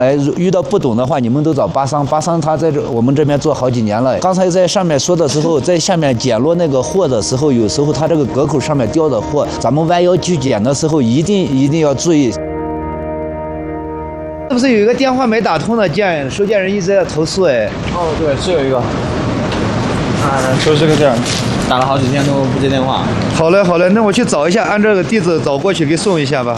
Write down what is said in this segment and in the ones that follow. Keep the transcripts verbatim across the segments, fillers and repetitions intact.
哎，遇到不懂的话，你们都找巴桑，巴桑他在这我们这边做好几年了。刚才在上面说的时候，在下面捡落那个货的时候，有时候他这个隔口上面掉的货，咱们弯腰去捡的时候，一定一定要注意。是不是有一个电话没打通的件，收件人一直在投诉？哎， 哦，对，是有一个，啊，就是这个店，打了好几天都不接电话。 好嘞，好嘞，那我去找一下，按这个地址找过去给送一下吧。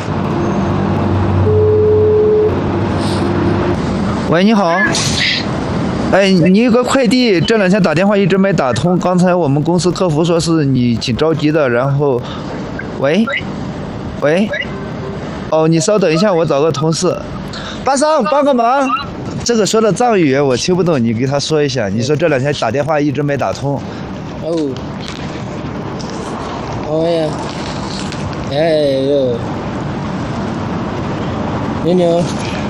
喂，你好。哎，你有个快递，这两天打电话一直没打通。刚才我们公司客服说是你挺着急的，然后，喂，喂，哦，你稍等一下，我找个同事。巴桑，帮个忙。这个说的藏语我听不懂，你给他说一下。你说这两天打电话一直没打通。 哦。哦呀。哎呦。牛牛。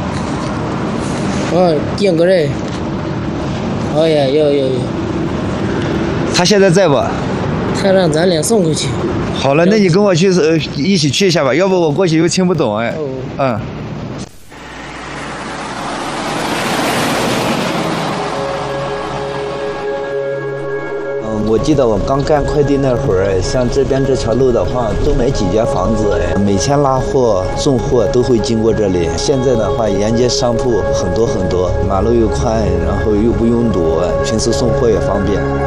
哦，点个人。哦呀，有有有。 他现在在不？ 他让咱俩送过去。 好了，那你跟我去呃一起去一下吧，要不我过去又听不懂哎。 哦。 嗯。嗯，我记得我刚干快递那会儿，像这边这条路的话，都没几间房子哎，每天拉货送货都会经过这里。现在的话，沿街商铺很多很多，马路又宽，然后又不拥堵，平时送货也方便。